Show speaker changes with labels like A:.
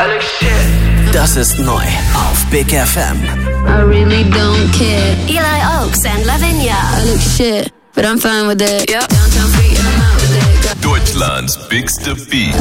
A: Das ist neu auf Big FM.
B: I really don't care.
C: Eli Oaks and Lavinia.
B: I look shit, but I'm fine with that.
C: Yep.
B: Downtown free and I'm out with that.
D: Deutschlands bigste Beat.